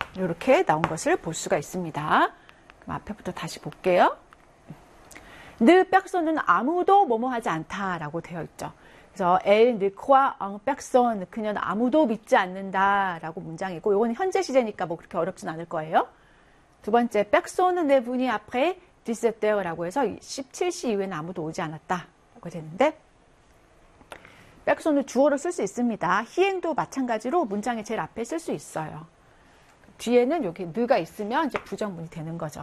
이렇게 나온 것을 볼 수가 있습니다. 그럼 앞에부터 다시 볼게요. 느 백손은 아무도 뭐뭐 하지 않다라고 되어 있죠. 그래서 elle ne croit en personne, 그녀는 아무도 믿지 않는다라고 문장이고, 이건 현재 시제니까 뭐 그렇게 어렵진 않을 거예요. 두 번째, personne n'est venu après 17he라고 해서 17시 이후에는 아무도 오지 않았다라고 되는데, 백손을 주어로 쓸 수 있습니다. 희행도 마찬가지로 문장의 제일 앞에 쓸 수 있어요. 뒤에는 여기 느가 있으면 이제 부정문이 되는 거죠.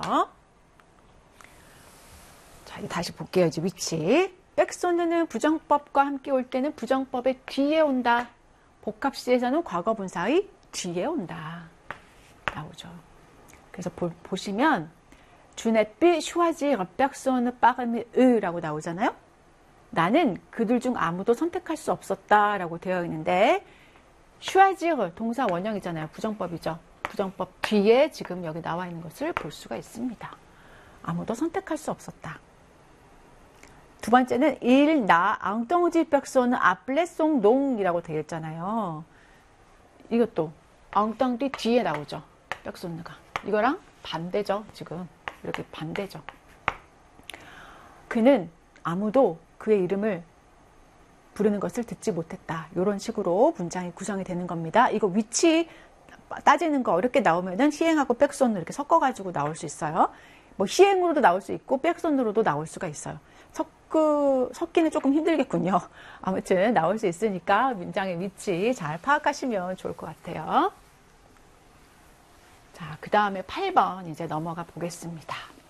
자, 다시 볼게요. 이제 위치. 백손은 부정법과 함께 올 때는 부정법의 뒤에 온다. 복합시에서는 과거분사의 뒤에 온다. 나오죠. 그래서 보시면 Je n'ai pu choisir personne parmi eux라고 나오잖아요. 나는 그들 중 아무도 선택할 수 없었다라고 되어 있는데 choisir 동사 원형이잖아요. 부정법이죠. 부정법 뒤에 지금 여기 나와 있는 것을 볼 수가 있습니다. 아무도 선택할 수 없었다. 두 번째는 il n'a entendu personne appeler son nom이라고 되어 있잖아요. 이것도 entendu 뒤에 나오죠. personne가. 이거랑 반대죠. 지금 이렇게 반대죠. 그는 아무도 그의 이름을 부르는 것을 듣지 못했다. 이런 식으로 문장이 구성이 되는 겁니다. 이거 위치 따지는 거 어렵게 나오면은 희행하고 백손으로 이렇게 섞어가지고 나올 수 있어요. 뭐 희행으로도 나올 수 있고 백손으로도 나올 수가 있어요. 섞기는 조금 힘들겠군요. 아무튼 나올 수 있으니까 문장의 위치 잘 파악하시면 좋을 것 같아요. 자, 그 다음에 8번 이제 넘어가 보겠습니다.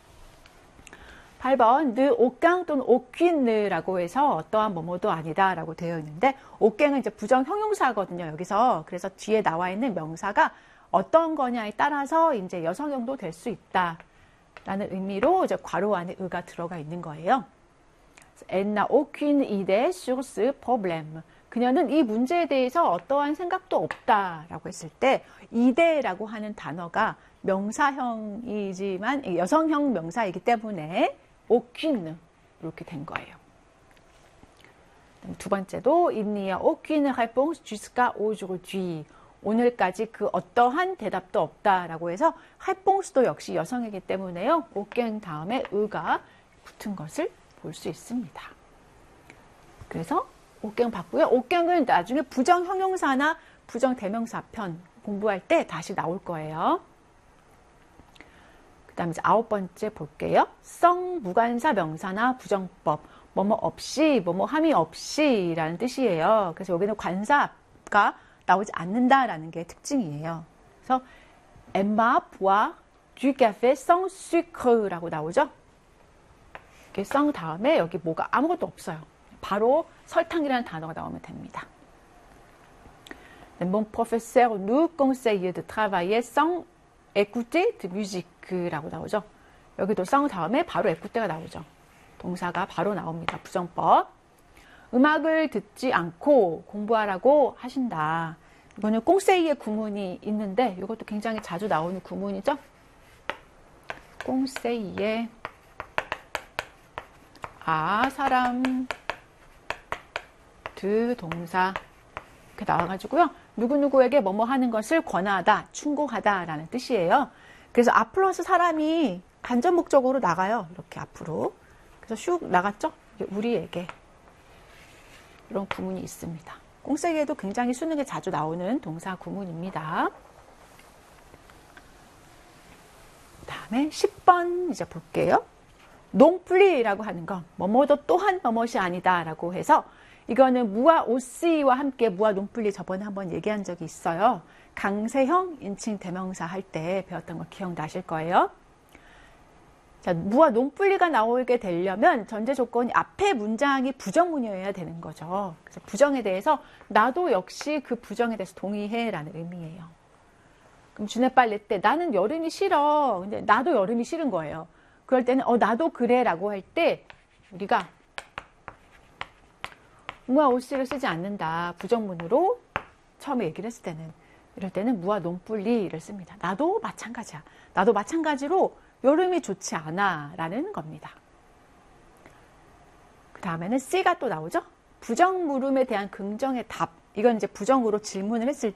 8번 느 aucun 또는 aucune라고 해서 어떠한 뭐뭐도 아니다라고 되어 있는데 aucun은 이제 부정 형용사거든요. 여기서 그래서 뒤에 나와 있는 명사가 어떤 거냐에 따라서 이제 여성형도 될 수 있다라는 의미로 이제 괄호 안에 의가 들어가 있는 거예요. Elle n'a aucune idée sur ce problème. 그녀는 이 문제에 대해서 어떠한 생각도 없다라고 했을 때 이데라고 하는 단어가 명사형이지만 여성형 명사이기 때문에 aucune 이렇게 된 거예요. 두 번째도 il n'y a aucune réponse jusqu'à aujourd'hui. 오늘까지 그 어떠한 대답도 없다라고 해서 réponse도 역시 여성이기 때문에요. aucun 다음에 의가 붙은 것을 볼 수 있습니다. 그래서 aucun 봤고요. aucun은 나중에 부정 형용사나 부정 대명사 편 공부할 때 다시 나올 거예요. 그 다음에 이제 9번째 볼게요. 성 무관사 명사나 부정법 뭐뭐 없이 뭐뭐 함이 없이 라는 뜻이에요. 그래서 여기는 관사가 나오지 않는다라는 게 특징이에요. 그래서 Emma boit du café sans sucre라고 나오죠. 이렇게 성 다음에 여기 뭐가 아무것도 없어요. 바로 설탕이라는 단어가 나오면 됩니다. Mon professeur nous conseille de travailler sans écouter de musique라고 나오죠. 여기도 성 다음에 바로 écouter가 나오죠. 동사가 바로 나옵니다. 부정법. 음악을 듣지 않고 공부하라고 하신다. 이거는 conseil의 구문이 있는데 이것도 굉장히 자주 나오는 구문이죠. conseil의 사람 동사 이렇게 나와가지고요. 누구누구에게 뭐뭐 하는 것을 권하다, 충고하다라는 뜻이에요. 그래서 아 플러스 사람이 간접 목적으로 나가요. 이렇게 앞으로. 그래서 슉 나갔죠? 우리에게. 이런 구문이 있습니다. 꽁세기에도 굉장히 수능에 자주 나오는 동사 구문입니다. 다음에 10번 이제 볼게요. 농플리라고 하는 건 뭐뭐도 또한 뭐뭇이 아니다라고 해서 이거는 무와 오씨와 함께 무와 농플리 저번에 한번 얘기한 적이 있어요. 강세형 인칭 대명사 할 때 배웠던 거 기억나실 거예요. 자, 무와 농플리가 나오게 되려면 전제 조건이 앞에 문장이 부정문이어야 되는 거죠. 그래서 부정에 대해서 나도 역시 그 부정에 대해서 동의해라는 의미예요. 그럼 주네 빨래 때 나는 여름이 싫어. 근데 나도 여름이 싫은 거예요. 그럴 때는 나도 그래라고 할 때 우리가 무와 오씨를 쓰지 않는다. 부정문으로 처음에 얘기를 했을 때는 이럴 때는 무와 농플리를 씁니다. 나도 마찬가지야. 나도 마찬가지로 여름이 좋지 않아 라는 겁니다. 그 다음에는 C가 또 나오죠. 부정 물음에 대한 긍정의 답. 이건 이제 부정으로 질문을 했을